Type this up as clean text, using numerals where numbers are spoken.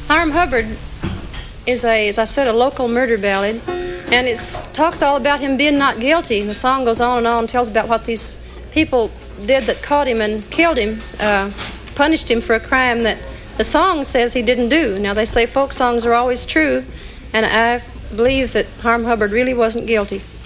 Hiram Hubbard is as I said, a local murder ballad, and it talks all about him being not guilty. And the song goes on and tells about what these people did that caught him and killed him, punished him for a crime that the song says he didn't do. Now, they say folk songs are always true, and I believe that Hiram Hubbard really wasn't guilty.